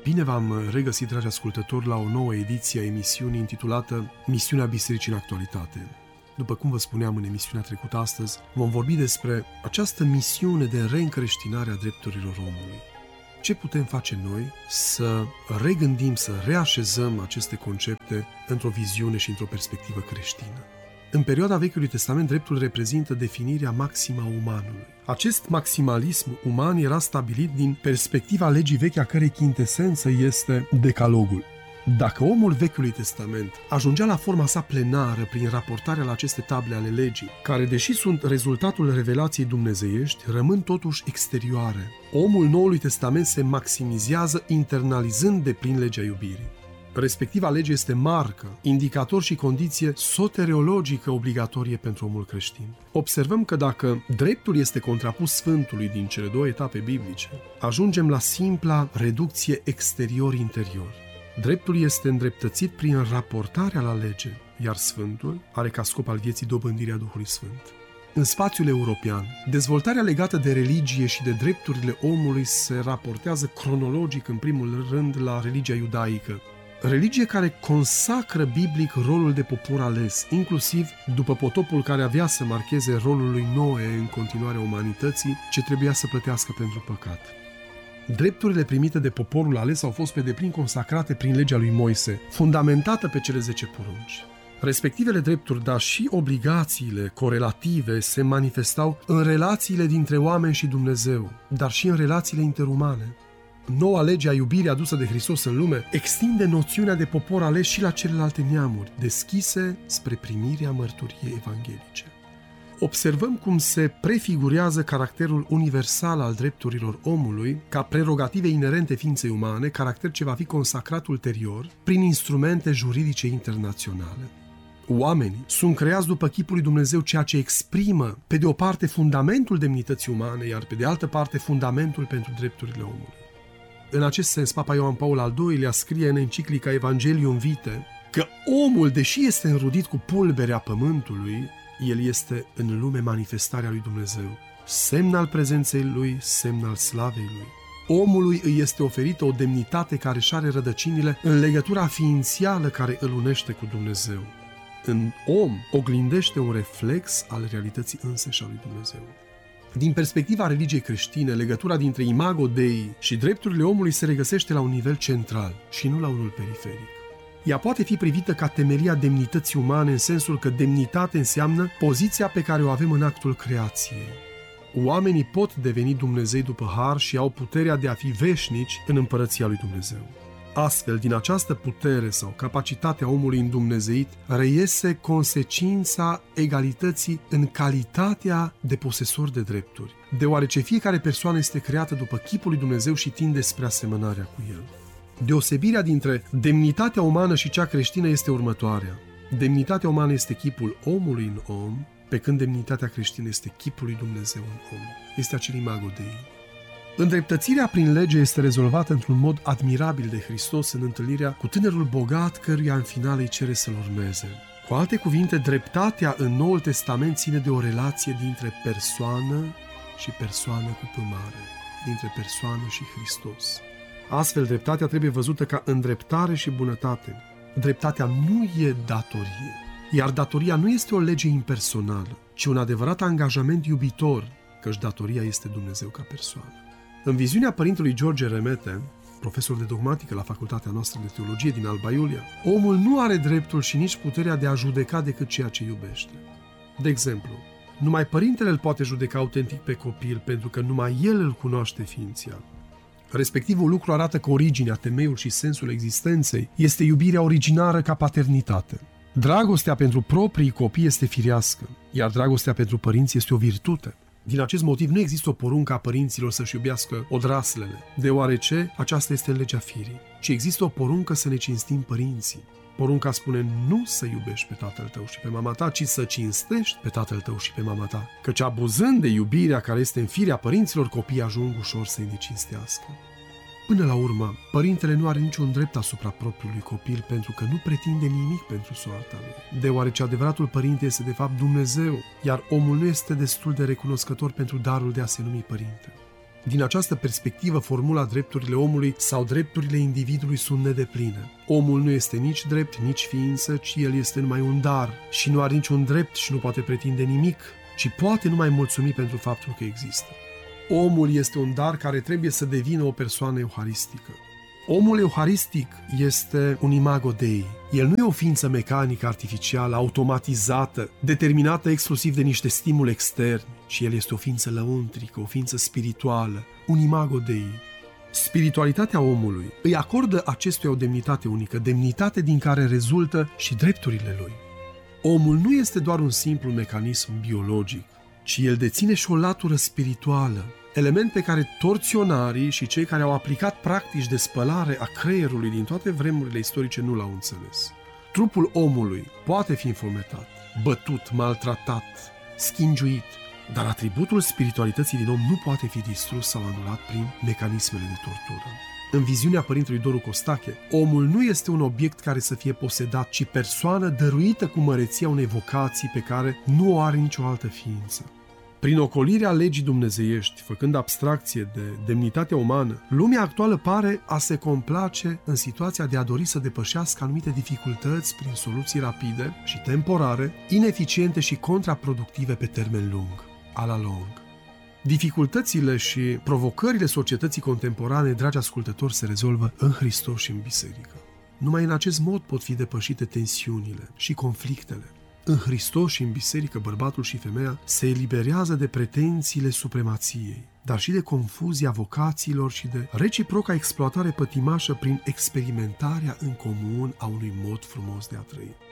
Bine v-am regăsit, dragi ascultători, la o nouă ediție a emisiunii intitulată Misiunea Bisericii în actualitate. După cum vă spuneam în emisiunea trecută, astăzi vom vorbi despre această misiune de reîncreștinare a drepturilor omului. Ce putem face noi să regândim, să reașezăm aceste concepte într-o viziune și într-o perspectivă creștină? În perioada Vechiului Testament, dreptul reprezintă definirea maximă a umanului. Acest maximalism uman era stabilit din perspectiva legii vechi, a cărei chintesență este decalogul. Dacă omul Vechiului Testament ajungea la forma sa plenară prin raportarea la aceste table ale legii, care, deși sunt rezultatul revelației dumnezeiești, rămân totuși exterioare, omul Noului Testament se maximizează internalizând deplin legea iubirii. Respectiva lege este marcă, indicator și condiție soteriologică obligatorie pentru omul creștin. Observăm că dacă dreptul este contrapus sfântului din cele două etape biblice, ajungem la simpla reducție exterior-interior. Dreptul este îndreptățit prin raportarea la lege, iar sfântul are ca scop al vieții dobândirea Duhului Sfânt. În spațiul european, dezvoltarea legată de religie și de drepturile omului se raportează cronologic în primul rând la religia iudaică, religie care consacră biblic rolul de popor ales, inclusiv după potopul care avea să marcheze rolul lui Noe în continuarea umanității, ce trebuia să plătească pentru păcat. Drepturile primite de poporul ales au fost pe deplin consacrate prin legea lui Moise, fundamentată pe cele 10 porunci. Respectivele drepturi, dar și obligațiile corelative se manifestau în relațiile dintre oameni și Dumnezeu, dar și în relațiile interumane. Noua lege a iubirii adusă de Hristos în lume extinde noțiunea de popor ales și la celelalte neamuri, deschise spre primirea mărturiei evanghelice. Observăm cum se prefigurează caracterul universal al drepturilor omului ca prerogative inerente ființei umane, caracter ce va fi consacrat ulterior prin instrumente juridice internaționale. Oamenii sunt creați după chipul lui Dumnezeu, ceea ce exprimă, pe de o parte, fundamentul demnității umane, iar pe de altă parte, fundamentul pentru drepturile omului. În acest sens, Papa Ioan Paul al II-lea scrie în enciclica Evangelium Vitae că omul, deși este înrudit cu pulberea pământului, el este în lume manifestarea lui Dumnezeu, semn al prezenței lui, semn al slavei lui. Omului îi este oferită o demnitate care își are rădăcinile în legătura ființială care îl unește cu Dumnezeu. În om oglindește un reflex al realității înseși a lui Dumnezeu. Din perspectiva religiei creștine, legătura dintre imago Dei și drepturile omului se regăsește la un nivel central și nu la unul periferic. Ea poate fi privită ca temelia demnității umane, în sensul că demnitate înseamnă poziția pe care o avem în actul creației. Oamenii pot deveni Dumnezei după har și au puterea de a fi veșnici în împărăția lui Dumnezeu. Astfel, din această putere sau capacitatea omului îndumnezeit, reiese consecința egalității în calitatea de posesor de drepturi, deoarece fiecare persoană este creată după chipul lui Dumnezeu și tinde spre asemănarea cu el. Deosebirea dintre demnitatea umană și cea creștină este următoarea. Demnitatea umană este chipul omului în om, pe când demnitatea creștină este chipul lui Dumnezeu în om. Este acel imago Dei. Îndreptățirea prin lege este rezolvată într-un mod admirabil de Hristos în întâlnirea cu tânărul bogat căruia în final îi cere să-l urmeze. Cu alte cuvinte, dreptatea în Noul Testament ține de o relație dintre persoană și persoană cu P mare, dintre persoană și Hristos. Astfel, dreptatea trebuie văzută ca îndreptare și bunătate. Dreptatea nu e datorie, iar datoria nu este o lege impersonală, ci un adevărat angajament iubitor, căci datoria este Dumnezeu ca persoană. În viziunea părintelui George Remete, profesor de dogmatică la facultatea noastră de teologie din Alba Iulia, omul nu are dreptul și nici puterea de a judeca decât ceea ce iubește. De exemplu, numai părintele îl poate judeca autentic pe copil, pentru că numai el îl cunoaște ființial. Respectivul lucru arată că originea, temeiul și sensul existenței este iubirea originară ca paternitate. Dragostea pentru proprii copii este firească, iar dragostea pentru părinți este o virtute. Din acest motiv nu există o poruncă a părinților să-și iubească odraslele, deoarece aceasta este în legea firii, ci există o poruncă să ne cinstim părinții. Porunca spune nu să iubești pe tatăl tău și pe mama ta, ci să cinstești pe tatăl tău și pe mama ta, căci abuzând de iubirea care este în firea părinților, copiii ajung ușor să-i necinstească. Până la urmă, părintele nu are niciun drept asupra propriului copil pentru că nu pretinde nimic pentru soarta lui, deoarece adevăratul părinte este de fapt Dumnezeu, iar omul nu este destul de recunoscător pentru darul de a se numi părinte. Din această perspectivă, formula drepturile omului sau drepturile individului sunt nedepline. Omul nu este nici drept, nici ființă, ci el este numai un dar și nu are niciun drept și nu poate pretinde nimic, ci poate numai mulțumi pentru faptul că există. Omul este un dar care trebuie să devină o persoană euharistică. Omul euharistic este un imago Dei. El nu e o ființă mecanică, artificială, automatizată, determinată exclusiv de niște stimuli externi, ci el este o ființă lăuntrică, o ființă spirituală, un imago Dei. Spiritualitatea omului îi acordă acestuia o demnitate unică, demnitate din care rezultă și drepturile lui. Omul nu este doar un simplu mecanism biologic, ci el deține și o latură spirituală, element pe care torționarii și cei care au aplicat practici de spălare a creierului din toate vremurile istorice nu l-au înțeles. Trupul omului poate fi înfometat, bătut, maltratat, schingiuit, dar atributul spiritualității din om nu poate fi distrus sau anulat prin mecanismele de tortură. În viziunea părintelui Doru Costache, omul nu este un obiect care să fie posedat, ci persoană dăruită cu măreția unei vocații pe care nu o are nicio altă ființă. Prin ocolirea legii dumnezeiești, făcând abstracție de demnitatea umană, lumea actuală pare a se complace în situația de a dori să depășească anumite dificultăți prin soluții rapide și temporare, ineficiente și contraproductive pe termen lung, a la lung. Dificultățile și provocările societății contemporane, dragi ascultători, se rezolvă în Hristos și în biserică. Numai în acest mod pot fi depășite tensiunile și conflictele. În Hristos și în biserică, bărbatul și femeia se eliberează de pretențiile supremației, dar și de confuzia vocațiilor și de reciproca exploatare pătimașă prin experimentarea în comun a unui mod frumos de a trăi.